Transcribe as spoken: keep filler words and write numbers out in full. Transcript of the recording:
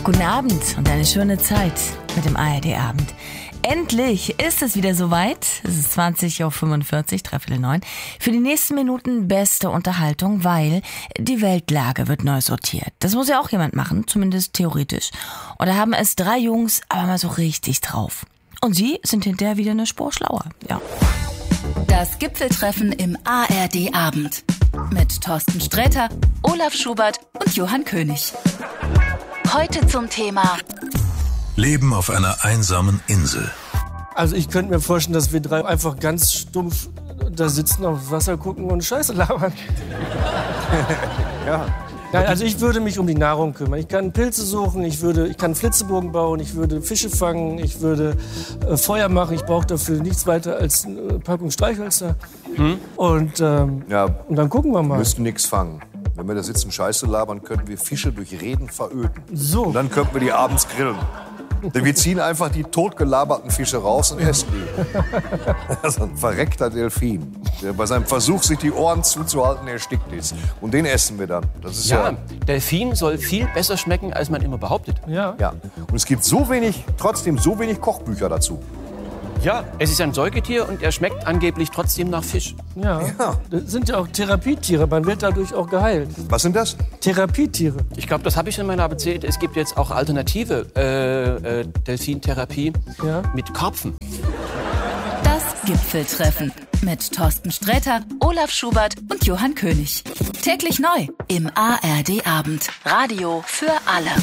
Guten Abend und eine schöne Zeit mit dem A R D-Abend. Endlich ist es wieder soweit. Es ist zwanzig Uhr fünfundvierzig, dreiviertel neun. Für die nächsten Minuten beste Unterhaltung, weil die Weltlage wird neu sortiert. Das muss ja auch jemand machen, zumindest theoretisch. Und da haben es drei Jungs aber mal so richtig drauf. Und sie sind hinterher wieder eine Spur schlauer, ja. Das Gipfeltreffen im A R D-Abend. Mit Thorsten Sträter, Olaf Schubert und Johann König. Heute zum Thema Leben auf einer einsamen Insel. Also ich könnte mir vorstellen, dass wir drei einfach ganz stumpf da sitzen, aufs Wasser gucken und Scheiße labern. Ja. Nein, also ich würde mich um die Nahrung kümmern. Ich kann Pilze suchen, ich, würde, ich kann einen Flitzebogen bauen, ich würde Fische fangen, ich würde äh, Feuer machen. Ich brauche dafür nichts weiter als eine Packung Streichhölzer. Hm? Und, ähm, ja, und dann gucken wir mal. Wir müssten nichts fangen. Wenn wir da sitzen, Scheiße labern, könnten wir Fische durch Reden veröden. So. Und dann könnten wir die abends grillen. Denn wir ziehen einfach die totgelaberten Fische raus und essen die. Das ist ein verreckter Delfin, der bei seinem Versuch, sich die Ohren zuzuhalten, erstickt ist. Und den essen wir dann. Das ist ja, ja, Delfin soll viel besser schmecken, als man immer behauptet. Ja. Ja. Und es gibt so wenig, trotzdem so wenig Kochbücher dazu. Ja, es ist ein Säugetier und er schmeckt angeblich trotzdem nach Fisch. Ja, Ja. das sind ja auch Therapietiere. Man wird dadurch auch geheilt. Was sind das? Therapietiere. Ich glaube, das habe ich in meiner erzählt. Es gibt jetzt auch alternative äh, äh, Delfintherapie Ja. mit Karpfen. Das Gipfeltreffen. Mit Thorsten Sträter, Olaf Schubert und Johann König. Täglich neu im A R D-Abend. Radio für alle.